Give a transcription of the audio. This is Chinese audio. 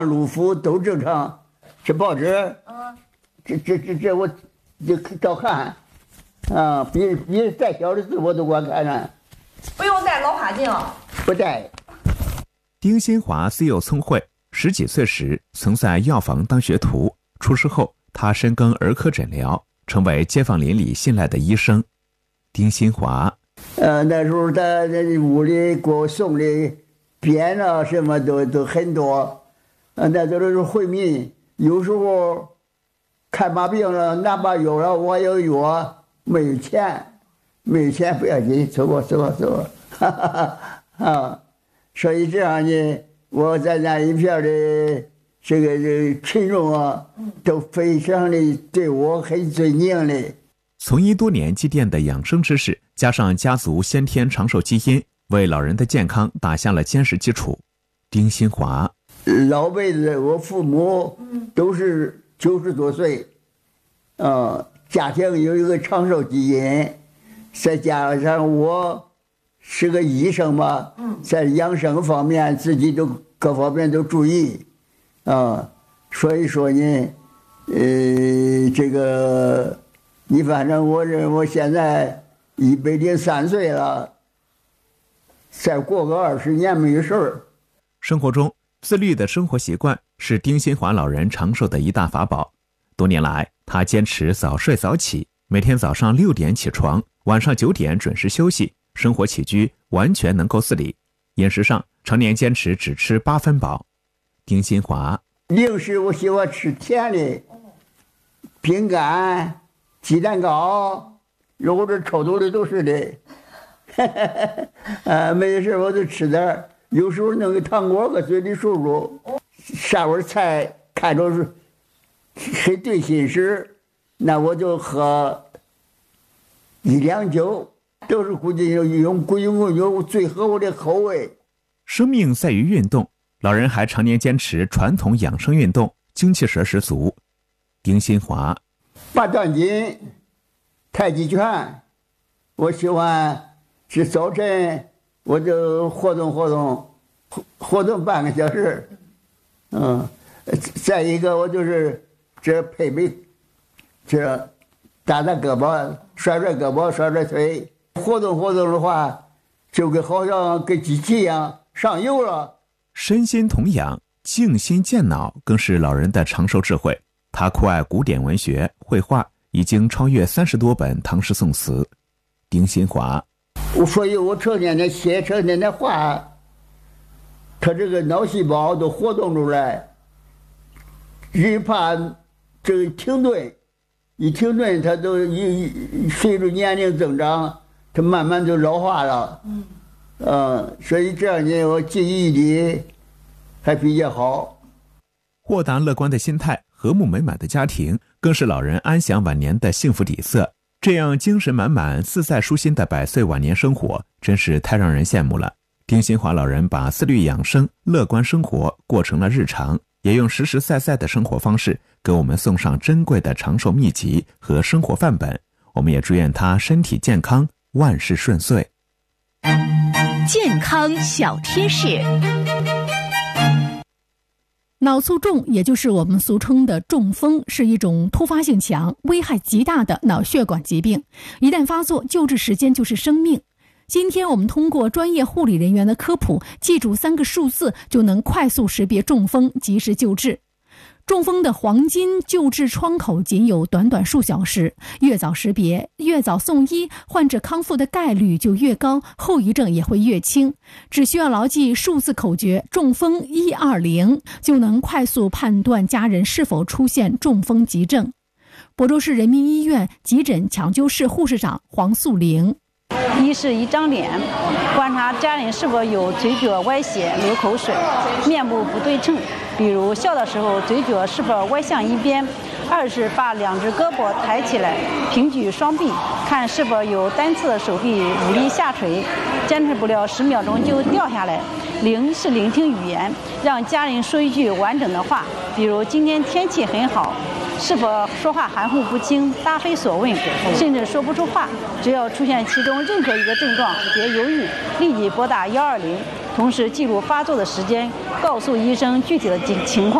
鲁夫都正常，这报纸，这我就照看，啊，比再小的字我都光看呢。 不用戴老花镜。 不戴。 丁新华虽有聪慧，10几岁时曾在药房当学徒，出师后他深耕儿科诊疗，成为街坊邻里信赖的医生。丁新华， 那时候在屋里给我送的鞭啊什么都很多，那都是惠民。有时候看把病了，拿把药了，我有药，没有钱不要紧，走吧，哈哈啊。所以这样呢，我在那一片的这个群众啊，都非常的对我很尊敬的。 从医多年积淀的养生知识，加上家族先天长寿基因，为老人的健康打下了坚实基础。丁新华， 老辈子我父母都是90多岁，家庭有一个长寿基因，再加上我是个医生嘛，在养生方面自己都各方面都注意，所以说呢，这个你反正我现在103岁了，再过个20年没事儿。 生活中自律的生活习惯是丁新华老人长寿的一大法宝。多年来，他坚持早睡早起，每天早上6点起床，晚上9点准时休息，生活起居完全能够自理。饮食上常年坚持只吃8分饱。丁新华， 零食我喜欢吃甜的，饼干、鸡蛋糕，肉的、臭豆的都是的。没事我就吃点，有时候弄个糖果搁嘴里漱漱，上碗菜看着是很对心时，那我就喝1两酒，都是估计用最合我的口味。 生命在于运动，老人还常年坚持传统养生运动，精气神十足。丁新华， 八段锦、太极拳，我喜欢是早晨我就活动半个小时，再一个我就是这配备这打胳膊、甩胳膊、甩腿，活动的话，就跟好像跟机器一样上油了。 身心同养，静心健脑，更是老人的长寿智慧。他酷爱古典文学、绘画，已经超越30多本唐诗宋词。丁新华， 所以我成天的写，成天的画，他这个脑细胞都活动出来，只怕这个停顿，一停顿，它都随着年龄增长，它慢慢就老化了。所以这样呢，我记忆力还比较好。 豁达乐观的心态，和睦美满的家庭，更是老人安享晚年的幸福底色。这样精神满满、自在舒心的100岁晚年生活，真是太让人羡慕了。丁新华老人把自律养生、乐观生活过成了日常，也用实实在在的生活方式给我们送上珍贵的长寿秘籍和生活范本。我们也祝愿他身体健康，万事顺遂。 健康小贴士。脑卒中，也就是我们俗称的中风，是一种突发性强、危害极大的脑血管疾病。一旦发作，救治时间就是生命。今天我们通过专业护理人员的科普，记住3个数字，就能快速识别中风，及时救治。中风的黄金救治窗口仅有短短数小时，越早识别，越早送医，患者康复的概率就越高，后遗症也会越轻。只需要牢记数字口诀中风120，就能快速判断家人是否出现中风急症。亳州市人民医院急诊抢救室护士长黄素玲， 一是一张脸，观察家人是否有嘴角歪斜、流口水，面部不对称，比如笑的时候嘴角是否歪向一边。2是把2只胳膊抬起来，平举双臂，看是否有单侧手臂无力下垂，坚持不了10秒钟就掉下来。0是聆听语言，让家人说一句完整的话，比如今天天气很好，是否说话含糊不清、答非所问，甚至说不出话。只要出现其中任何一个症状，别犹豫，立即拨打120。 同时记录发作的时间，告诉医生具体的情况。